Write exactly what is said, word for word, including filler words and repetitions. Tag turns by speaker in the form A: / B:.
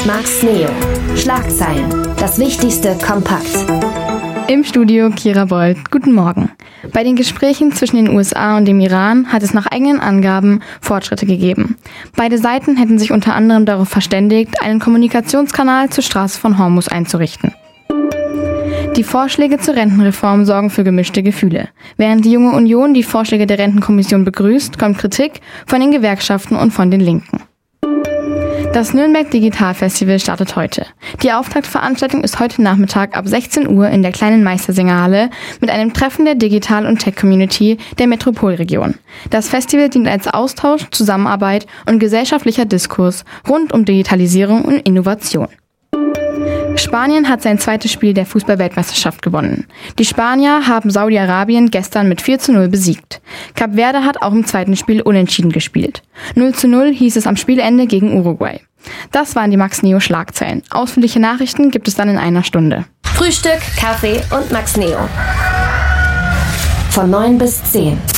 A: und Max Neo. Schlagzeilen. Das Wichtigste kompakt.
B: Im Studio Kira Bold. Guten Morgen. Bei den Gesprächen zwischen den U S A und dem Iran hat es nach eigenen Angaben Fortschritte gegeben. Beide Seiten hätten sich unter anderem darauf verständigt, einen Kommunikationskanal zur Straße von Hormuz einzurichten. Die Vorschläge zur Rentenreform sorgen für gemischte Gefühle. Während die Junge Union die Vorschläge der Rentenkommission begrüßt, kommt Kritik von den Gewerkschaften und von den Linken. Das Nürnberg Digital Festival startet heute. Die Auftaktveranstaltung ist heute Nachmittag ab sechzehn Uhr in der kleinen Meistersingerhalle mit einem Treffen der Digital- und Tech-Community der Metropolregion. Das Festival dient als Austausch, Zusammenarbeit und gesellschaftlicher Diskurs rund um Digitalisierung und Innovation. Spanien hat sein zweites Spiel der Fußball-Weltmeisterschaft gewonnen. Die Spanier haben Saudi-Arabien gestern mit vier zu null besiegt. Kap Verde hat auch im zweiten Spiel unentschieden gespielt. null zu null hieß es am Spielende gegen Uruguay. Das waren die Max Neo Schlagzeilen. Ausführliche Nachrichten gibt es dann in einer Stunde.
A: Frühstück, Kaffee und Max Neo. Von neun bis zehn.